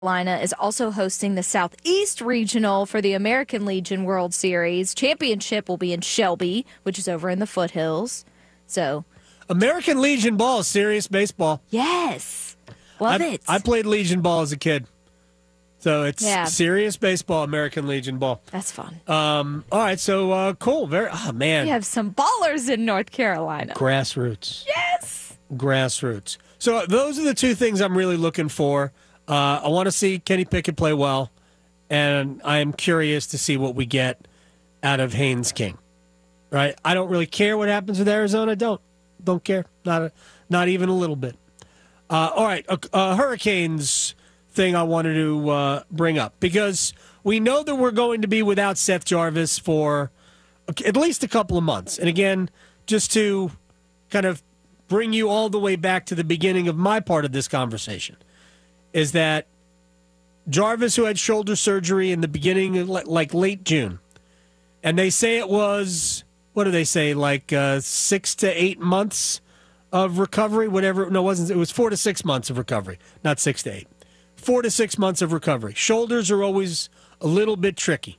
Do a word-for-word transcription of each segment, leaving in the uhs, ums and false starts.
Carolina is also hosting the Southeast Regional for the American Legion World Series. Championship will be in Shelby, which is over in the foothills. So, American Legion ball is serious baseball. yes, love I, it. I played Legion ball as a kid. So it's Yeah. serious baseball, American Legion ball. That's fun. Um, all right, so uh, cool. Very, oh, man. We have some ballers in North Carolina. Grassroots. Yes. Grassroots. So those are the two things I'm really looking for. Uh, I want to see Kenny Pickett play well, and I am curious to see what we get out of Haynes King. Right? I don't really care what happens with Arizona. Don't don't care. Not a, not even a little bit. Uh, all right, a, a Hurricanes thing I wanted to uh, bring up because we know that we're going to be without Seth Jarvis for at least a couple of months. And again, just to kind of bring you all the way back to the beginning of my part of this conversation, is that Jarvis, who had shoulder surgery in the beginning, of like late June, and they say it was, what do they say, like uh, six to eight months of recovery, whatever. No, it wasn't. It was four to six months of recovery, not six to eight. Four to six months of recovery. Shoulders are always a little bit tricky.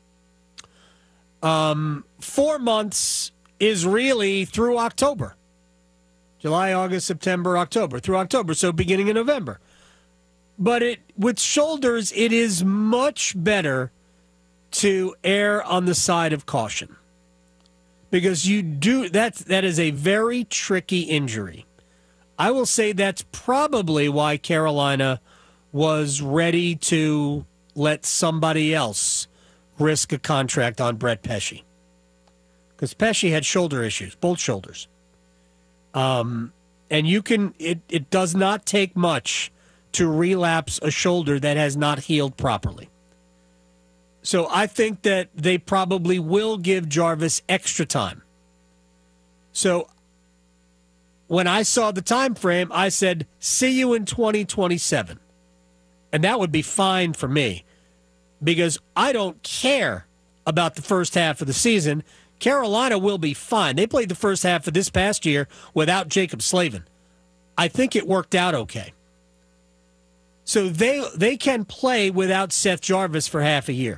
Um, four months is really through October. July, August, September, October, through October, so beginning of November. But it with shoulders, it is much better to err on the side of caution. Because you do that that is a very tricky injury. I will say that's probably why Carolina was ready to let somebody else risk a contract on Brett Pesce. Because Pesce had shoulder issues, both shoulders. Um, and you can it, it does not take much to relapse a shoulder that has not healed properly. So I think that they probably will give Jarvis extra time. So when I saw the time frame, I said, see you in twenty twenty-seven. And that would be fine for me because I don't care about the first half of the season. Carolina will be fine. They played the first half of this past year without Jacob Slavin. I think it worked out okay. So they they can play without Seth Jarvis for half a year.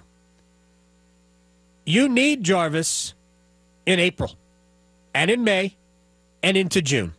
You need Jarvis in April and in May and into June.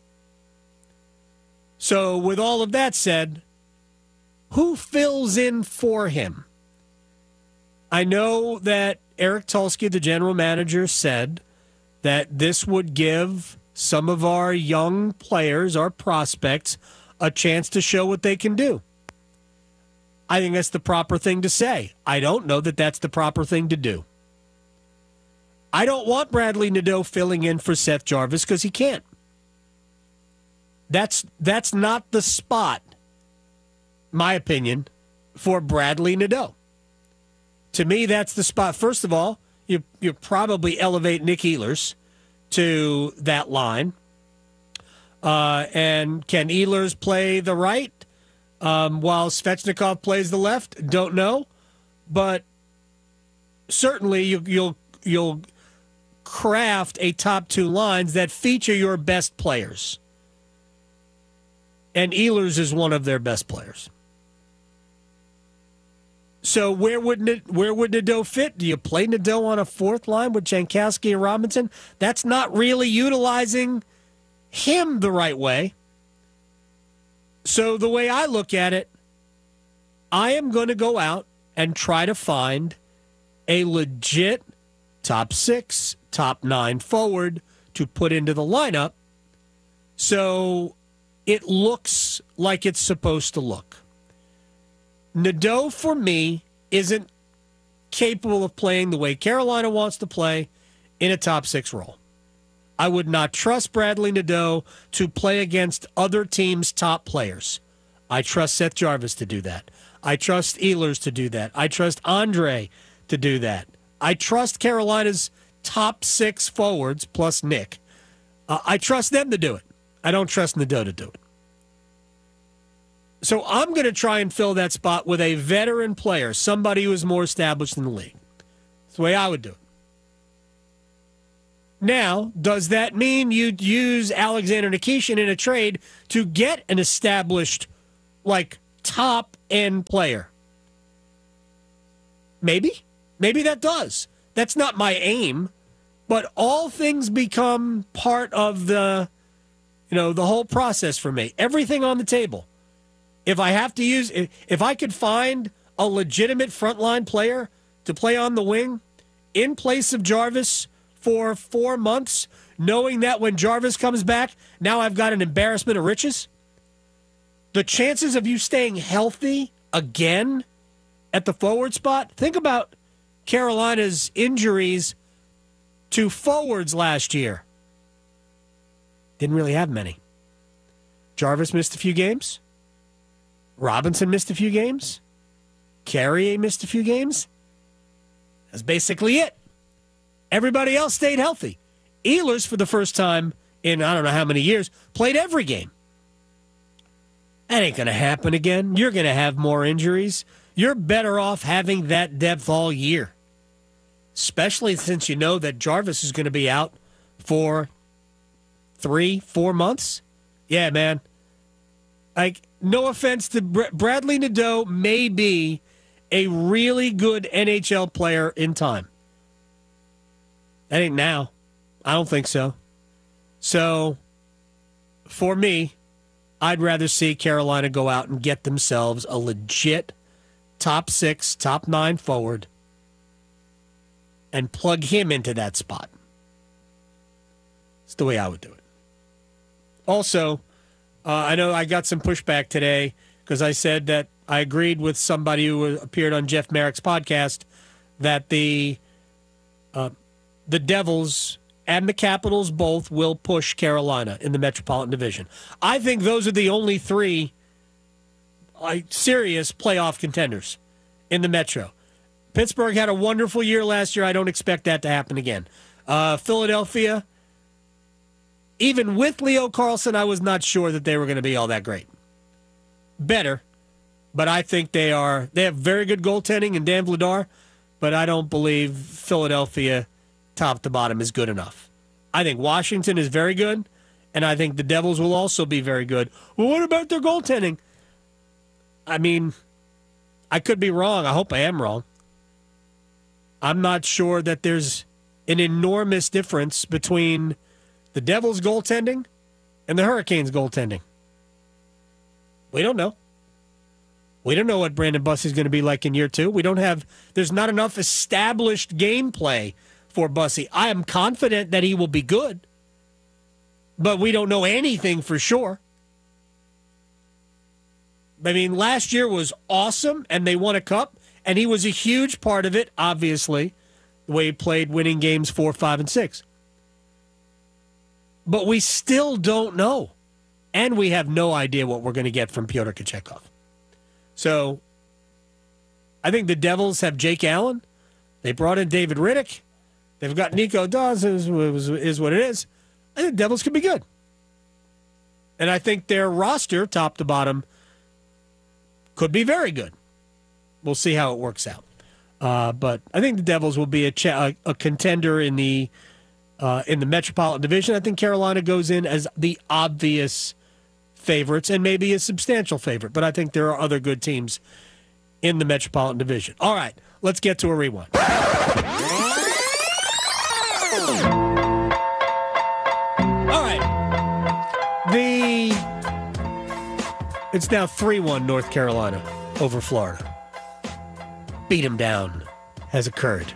So with all of that said, who fills in for him? I know that Eric Tulsky, the general manager, said that this would give some of our young players, our prospects, a chance to show what they can do. I think that's the proper thing to say. I don't know that that's the proper thing to do. I don't want Bradley Nadeau filling in for Seth Jarvis because he can't. That's that's not the spot, my opinion, for Bradley Nadeau. To me, that's the spot. First of all, you you probably elevate Nick Ehlers to that line. Uh, and can Ehlers play the right um, while Svechnikov plays the left? Don't know. But certainly you, you'll you'll craft a top two lines that feature your best players. And Ehlers is one of their best players. So where would where would Nadeau fit? Do you play Nadeau on a fourth line with Jankowski and Robinson? That's not really utilizing him the right way. So the way I look at it, I am going to go out and try to find a legit top six, top nine forward to put into the lineup so it looks like it's supposed to look. Nadeau, for me, isn't capable of playing the way Carolina wants to play in a top six role. I would not trust Bradley Nadeau to play against other teams' top players. I trust Seth Jarvis to do that. I trust Ehlers to do that. I trust Andre to do that. I trust Carolina's top six forwards plus Nick. Uh, I trust them to do it. I don't trust Nadeau to do it. So I'm going to try and fill that spot with a veteran player, somebody who is more established in the league. That's the way I would do it. Now, does that mean you'd use Alexander Nikishin in a trade to get an established, like, top top-end player. Maybe. Maybe that does. That's not my aim. But all things become part of the, you know, the whole process for me. Everything on the table. If I have to use, if, if I could find a legitimate frontline player to play on the wing in place of Jarvis for four months, knowing that when Jarvis comes back, now I've got an embarrassment of riches. The chances of you staying healthy again at the forward spot, think about Carolina's injuries to forwards last year. Didn't really have many. Jarvis missed a few games. Robinson missed a few games. Carrier missed a few games. That's basically it. Everybody else stayed healthy. Ehlers, for the first time in I don't know how many years, played every game. That ain't going to happen again. You're going to have more injuries. You're better off having that depth all year. Especially since you know that Jarvis is going to be out for three, four months. Yeah, man. Like, no offense to Br- Bradley Nadeau may be a really good N H L player in time. That ain't now. I don't think so. So, for me, I'd rather see Carolina go out and get themselves a legit top six, top nine forward and plug him into that spot. It's the way I would do it. Also, uh, I know I got some pushback today because I said that I agreed with somebody who appeared on Jeff Merrick's podcast that the uh, the Devils and the Capitals both will push Carolina in the Metropolitan Division. I think those are the only three like, serious playoff contenders in the Metro. Pittsburgh had a wonderful year last year. I don't expect that to happen again. Uh, Philadelphia, even with Leo Carlson, I was not sure that they were going to be all that great. Better, but I think they are. They have very good goaltending in Dan Vladar, but I don't believe Philadelphia, top to bottom, is good enough. I think Washington is very good, and I think the Devils will also be very good. Well, what about their goaltending? I mean, I could be wrong. I hope I am wrong. I'm not sure that there's an enormous difference between the Devils' goaltending and the Hurricanes' goaltending. We don't know. We don't know what Brandon Bussey's going to be like in year two. We don't have, there's not enough established gameplay for Bussey. I am confident that he will be good, but we don't know anything for sure. I mean, last year was awesome, and they won a cup, and he was a huge part of it, obviously, the way he played, winning games four, five, and six. But we still don't know, and we have no idea what we're going to get from Pyotr Kochetkov. So, I think the Devils have Jake Allen. They brought in David Riddick. They've got Nico Dawes, is, is what it is. I think the Devils could be good. And I think their roster, top to bottom, could be very good. We'll see how it works out. Uh, but I think the Devils will be a, cha- a, a contender in the uh, in the Metropolitan Division. I think Carolina goes in as the obvious favorites and maybe a substantial favorite. But I think there are other good teams in the Metropolitan Division. All right, let's get to a rewind. All right. The It's now three one North Carolina over Florida. Beat them down has occurred.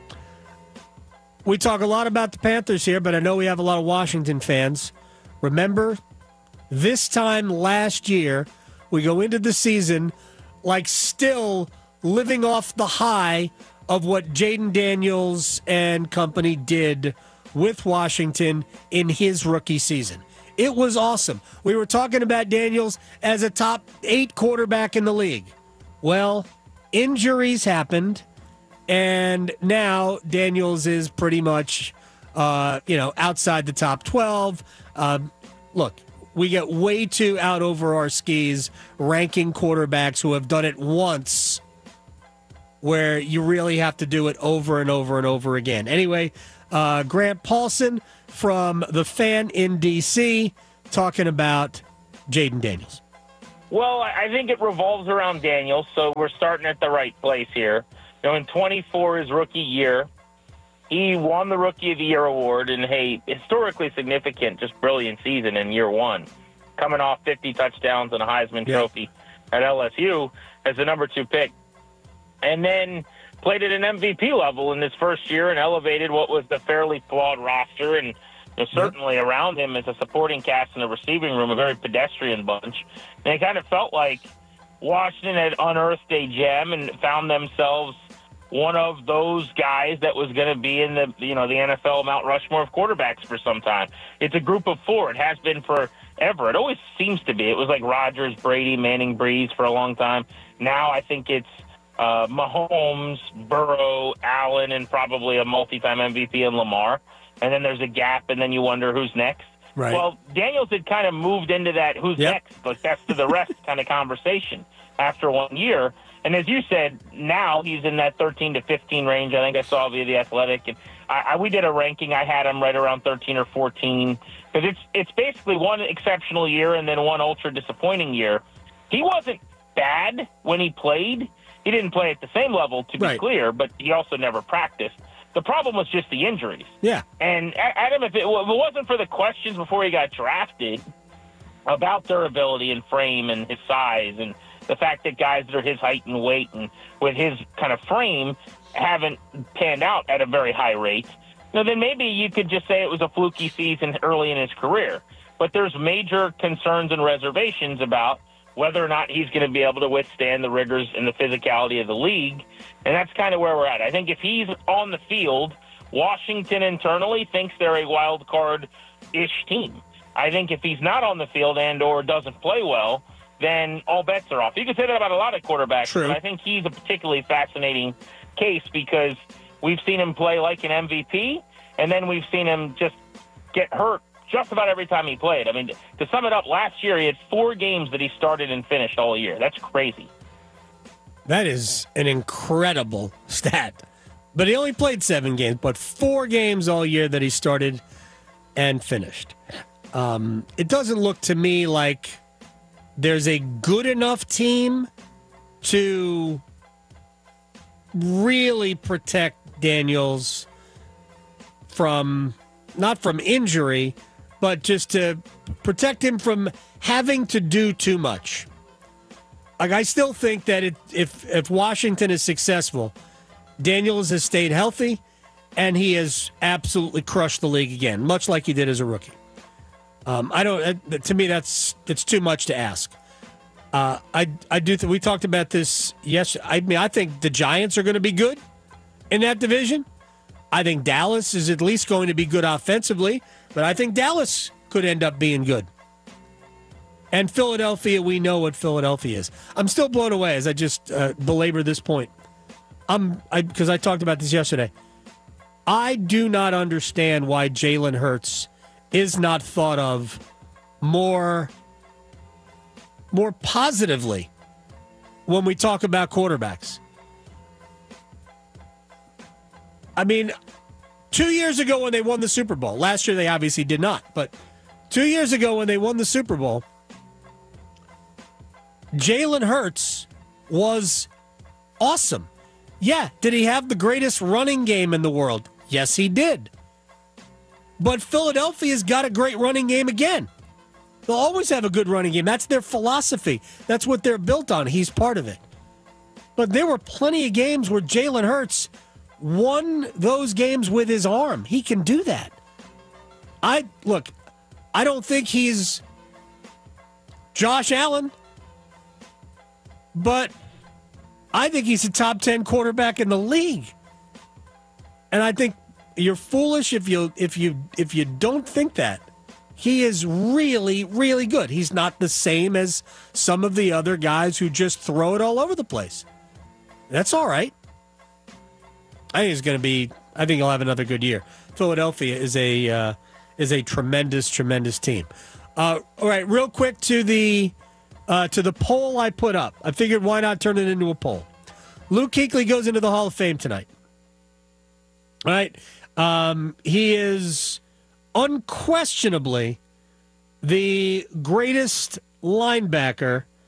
We talk a lot about the Panthers here, but I know we have a lot of Washington fans. Remember, this time last year, we go into the season like still living off the high of what Jaden Daniels and company did with Washington in his rookie season. It was awesome. We were talking about Daniels as a top eight quarterback in the league. Well, injuries happened, and now Daniels is pretty much, uh, you know, outside the top twelve. Um, look, we get way too out over our skis ranking quarterbacks who have done it once, where you really have to do it over and over and over again. Anyway, uh, Grant Paulson from The Fan in D C talking about Jaden Daniels. Well, I think it revolves around Daniels, so we're starting at the right place here. You know, in twenty-four, his rookie year, he won the Rookie of the Year award in a historically significant, just brilliant season in year one, coming off fifty touchdowns and a Heisman Yeah. Trophy at L S U as the number two pick. And then played at an M V P level in his first year and elevated what was the fairly flawed roster, and you know, certainly yep. around him as a supporting cast in the receiving room, a very pedestrian bunch. And it kind of felt like Washington had unearthed a gem and found themselves one of those guys that was going to be in the you know the N F L Mount Rushmore of quarterbacks for some time. It's a group of four. It has been forever. It always seems to be. It was like Rodgers, Brady, Manning, Breeze for a long time. Now I think it's uh, Mahomes, Burrow, Allen, and probably a multi-time M V P in Lamar. And then there's a gap, and then you wonder who's next. Right. Well, Daniels had kind of moved into that who's yep. next, like best of the rest kind of conversation after one year. And as you said, now he's in that thirteen to fifteen range. I think I saw via The Athletic. And I, I, we did a ranking. I had him right around thirteen or fourteen because it's, it's basically one exceptional year and then one ultra disappointing year. He wasn't bad when he played. He didn't play at the same level, to be right. clear, but he also never practiced. The problem was just the injuries. Yeah. And Adam, if it, if it wasn't for the questions before he got drafted about durability and frame and his size and the fact that guys that are his height and weight and with his kind of frame haven't panned out at a very high rate, you know, then maybe you could just say it was a fluky season early in his career. But there's major concerns and reservations about whether or not he's going to be able to withstand the rigors and the physicality of the league. And that's kind of where we're at. I think if he's on the field, Washington internally thinks they're a wild card-ish team. I think if he's not on the field and or doesn't play well, then all bets are off. You can say that about a lot of quarterbacks, True. but I think he's a particularly fascinating case because we've seen him play like an M V P, and then we've seen him just get hurt just about every time he played. I mean, to sum it up, last year he had four games that he started and finished all year. That's crazy. That is an incredible stat. But he only played seven games, but four games all year that he started and finished. Um, it doesn't look to me like there's a good enough team to really protect Daniels from, not from injury, but just to protect him from having to do too much. Like, I still think that it, if if Washington is successful, Daniels has stayed healthy, and he has absolutely crushed the league again, much like he did as a rookie. Um, I don't. To me, that's that's too much to ask. Uh, I I do. Th- we talked about this. Yes, I mean, I think the Giants are going to be good in that division. I think Dallas is at least going to be good offensively, but I think Dallas could end up being good. And Philadelphia, we know what Philadelphia is. I'm still blown away as I just uh, belabor this point. I'm I because I talked about this yesterday. I do not understand why Jalen Hurts is not thought of more, more positively when we talk about quarterbacks. I mean, two years ago when they won the Super Bowl, last year they obviously did not, but two years ago when they won the Super Bowl, Jalen Hurts was awesome. Yeah, did he have the greatest running game in the world? Yes, he did. But Philadelphia's got a great running game again. They'll always have a good running game. That's their philosophy. That's what they're built on. He's part of it. But there were plenty of games where Jalen Hurts won those games with his arm. He can do that. I look, I don't think he's Josh Allen, but I think he's a top ten quarterback in the league. And I think you're foolish if you if you if you don't think that. He is really, really good. He's not the same as some of the other guys who just throw it all over the place. That's all right. I think he's going to be. I think he'll have another good year. Philadelphia is a uh, is a tremendous, tremendous team. Uh, all right, real quick to the uh, to the poll I put up. I figured why not turn it into a poll. Luke Kuechly goes into the Hall of Fame tonight. All right, um, he is unquestionably the greatest linebacker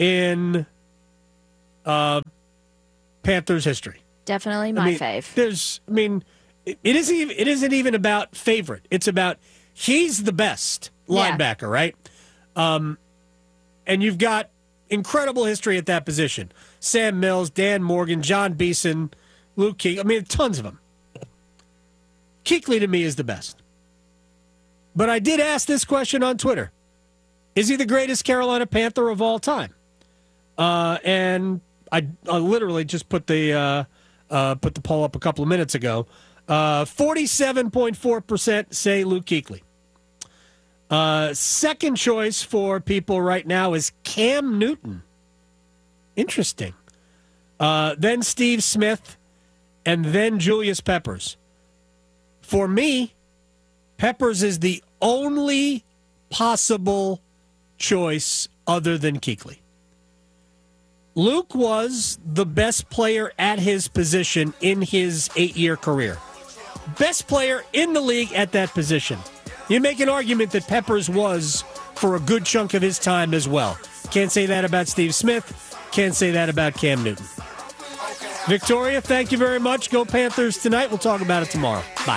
in uh, Panthers history. Definitely my I mean, fave. There's, I mean, it it isn't even, it isn't even about favorite. It's about he's the best Yeah. linebacker, right? Um, and you've got incredible history at that position. Sam Mills, Dan Morgan, John Beeson, Luke Kuechly. I mean, tons of them. Kuechly to me is the best. But I did ask this question on Twitter. Is he the greatest Carolina Panther of all time? Uh, and I, I literally just put the uh, uh, put the poll up a couple of minutes ago. Uh, forty-seven point four percent say Luke Kuechly. Uh, second choice for people right now is Cam Newton. Interesting. Uh, then Steve Smith, and then Julius Peppers. For me, Peppers is the only possible choice other than Kuechly. Luke was the best player at his position in his eight-year career. Best player in the league at that position. You make an argument that Peppers was for a good chunk of his time as well. Can't say that about Steve Smith. Can't say that about Cam Newton. Victoria, thank you very much. Go Panthers tonight. We'll talk about it tomorrow. Bye.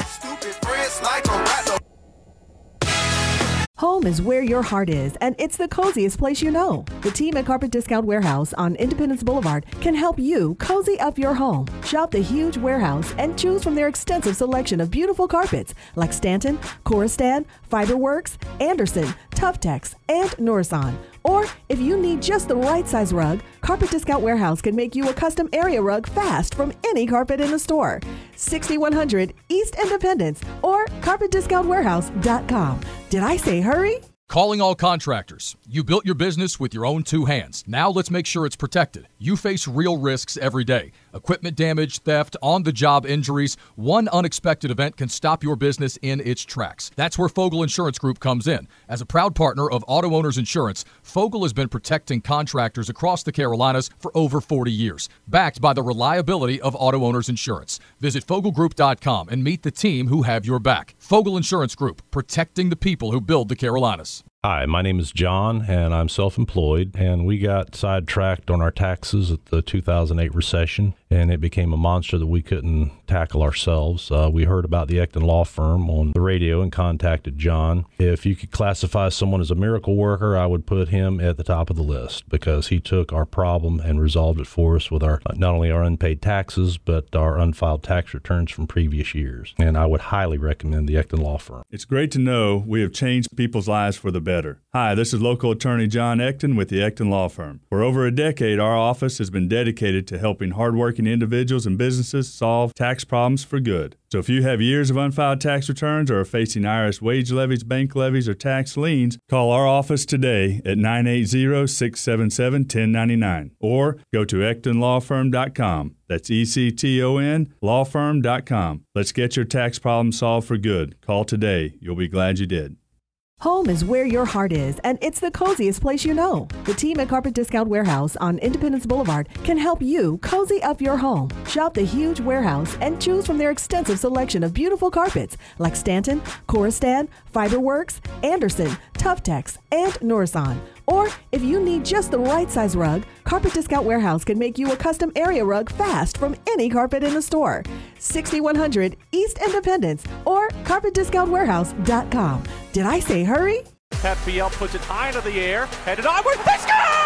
Home is where your heart is, and it's the coziest place you know. The team at Carpet Discount Warehouse on Independence Boulevard can help you cozy up your home. Shop the huge warehouse and choose from their extensive selection of beautiful carpets like Stanton, Coristan, Fiberworks, Anderson, Tuftex, and Norsan. Or if you need just the right size rug, Carpet Discount Warehouse can make you a custom area rug fast from any carpet in the store. sixty-one hundred East Independence or carpet discount warehouse dot com. Did I say hurry? Calling all contractors. You built your business with your own two hands. Now let's make sure it's protected. You face real risks every day. Equipment damage, theft, on-the-job injuries. One unexpected event can stop your business in its tracks. That's where Fogel Insurance Group comes in. As a proud partner of Auto Owners Insurance, Fogel has been protecting contractors across the Carolinas for over forty years, backed by the reliability of Auto Owners Insurance. Visit fogel group dot com and meet the team who have your back. Fogel Insurance Group, protecting the people who build the Carolinas. Hi, my name is John, and I'm self-employed, and we got sidetracked on our taxes at the two thousand eight recession, and it became a monster that we couldn't tackle ourselves. Uh, we heard about the Ecton Law Firm on the radio and contacted John. If you could classify someone as a miracle worker, I would put him at the top of the list because he took our problem and resolved it for us with our not only our unpaid taxes, but our unfiled tax returns from previous years. And I would highly recommend the Ecton Law Firm. It's great to know we have changed people's lives for the better. Hi, this is local attorney John Ecton with the Ecton Law Firm. For over a decade, our office has been dedicated to helping hardworking individuals and businesses solve tax problems for good. So if you have years of unfiled tax returns or are facing I R S wage levies, bank levies, or tax liens, call our office today at nine eight zero, six seven seven, one zero nine nine or go to ecton law firm dot com. That's E C T O N law firm dot com. Let's get your tax problem solved for good. Call today. You'll be glad you did. Home is where your heart is, and it's the coziest place you know. The team at Carpet Discount Warehouse on Independence Boulevard can help you cozy up your home. Shop the huge warehouse and choose from their extensive selection of beautiful carpets like Stanton, Coristan, Fiberworks, Anderson, Tuftex, and Norsan. Or if you need just the right size rug, Carpet Discount Warehouse can make you a custom area rug fast from any carpet in the store. sixty-one hundred East Independence or carpet discount warehouse dot com. Did I say hurry? Pep Biel puts it high into the air, headed onward, they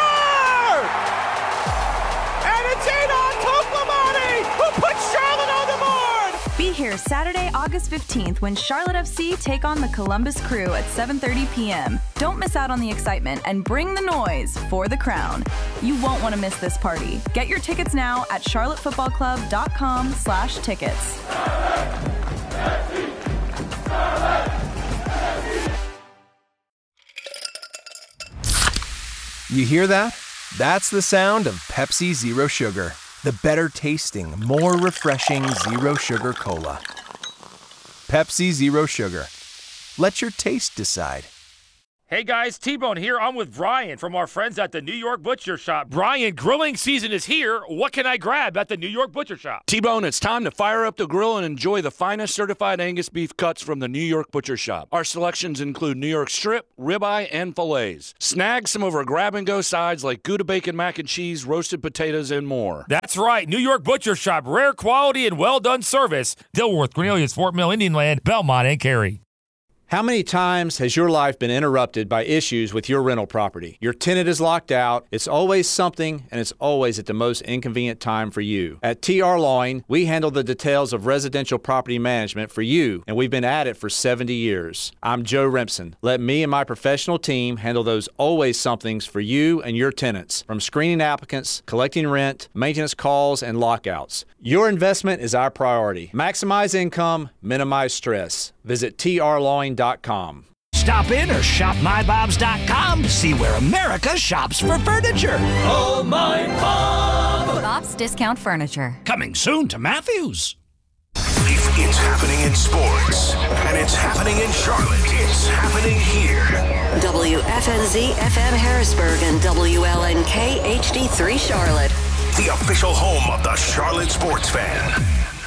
score! And it's Adon Toklamani who puts Charlotte on the board! Be here Saturday, August fifteenth when Charlotte F C take on the Columbus Crew at seven thirty p.m. Don't miss out on the excitement and bring the noise for the crown. You won't want to miss this party. Get your tickets now at charlotte football club dot com slash tickets. You hear that? That's the sound of Pepsi Zero Sugar. The better tasting, more refreshing Zero Sugar Cola. Pepsi Zero Sugar. Let your taste decide. Hey guys, T-Bone here. I'm with Brian from our friends at the New York Butcher Shop. Brian, grilling season is here. What can I grab at the New York Butcher Shop? T-Bone, it's time to fire up the grill and enjoy the finest certified Angus beef cuts from the New York Butcher Shop. Our selections include New York strip, ribeye, and fillets. Snag some of our grab-and-go sides like Gouda bacon mac and cheese, roasted potatoes, and more. That's right, New York Butcher Shop. Rare quality and well-done service. Dilworth, Cornelius, Fort Mill, Indian Land, Belmont, and Cary. How many times has your life been interrupted by issues with your rental property? Your tenant is locked out, it's always something, and it's always at the most inconvenient time for you. At T R Lawing, we handle the details of residential property management for you, and we've been at it for seventy years. I'm Joe Remsen. Let me and my professional team handle those always somethings for you and your tenants, from screening applicants, collecting rent, maintenance calls, and lockouts. Your investment is our priority. Maximize income, minimize stress. Visit T R lawing dot com. Stop in or shop my bobs dot com to see where America shops for furniture. Oh, my Bob! Bob's Discount Furniture. Coming soon to Matthews. If it's happening in sports, and it's happening in Charlotte, it's happening here. W F N Z F M Harrisburg and W L N K H D three Charlotte. The official home of the Charlotte sports fan.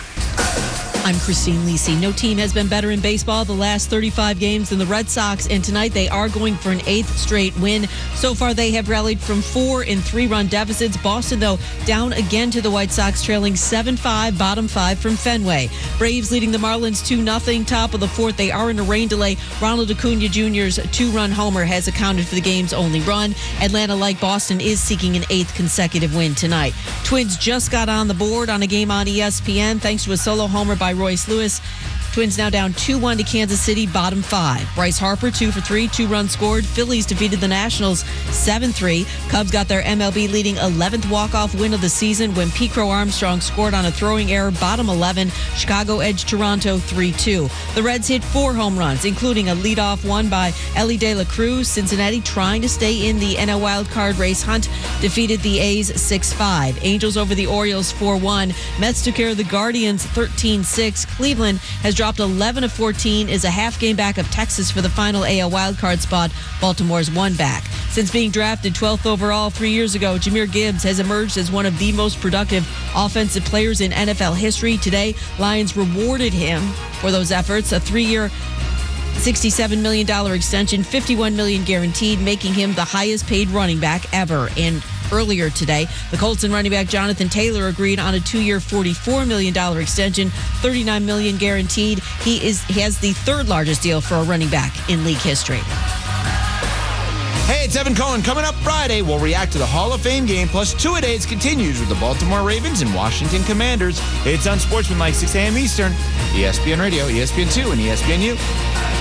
I'm Christine Lisi. No team has been better in baseball the last thirty-five games than the Red Sox, and tonight they are going for an eighth straight win. So far, they have rallied from four and three-run deficits. Boston, though, down again to the White Sox, trailing seven five, bottom five from Fenway. Braves leading the Marlins two nothing, top of the fourth. They are in a rain delay. Ronald Acuna Junior's two-run homer has accounted for the game's only run. Atlanta, like Boston, is seeking an eighth consecutive win tonight. Twins just got on the board on a game on E S P N thanks to a solo homer by Royce Lewis. Twins now down two one to Kansas City, bottom five. Bryce Harper, two for three, two runs scored. Phillies defeated the Nationals seven three. Cubs got their M L B leading eleventh walk-off win of the season when P-Crow Armstrong scored on a throwing error, bottom eleven. Chicago edged Toronto three two. The Reds hit four home runs, including a leadoff one by Ellie De La Cruz. Cincinnati, trying to stay in the N L wildcard race hunt, defeated the A's six five. Angels over the Orioles four one. Mets took care of the Guardians thirteen six. Cleveland has dropped eleven of fourteen, is a half game back of Texas for the final A L wildcard spot. Baltimore's one back. Since being drafted twelfth overall three years ago, Jahmyr Gibbs has emerged as one of the most productive offensive players in N F L history. Today, Lions rewarded him for those efforts. A three-year, sixty-seven million dollars extension, fifty-one million dollars guaranteed, making him the highest paid running back ever. And earlier today, the Colts and running back Jonathan Taylor agreed on a two-year, forty-four million dollars extension, thirty-nine million dollars guaranteed. He is he has the third largest deal for a running back in league history. Hey, it's Evan Cohen. Coming up Friday, we'll react to the Hall of Fame game, plus two-a-days continues with the Baltimore Ravens and Washington Commanders. It's on Sportsmanlike, six a.m. Eastern, E S P N Radio, E S P N two, and E S P N U.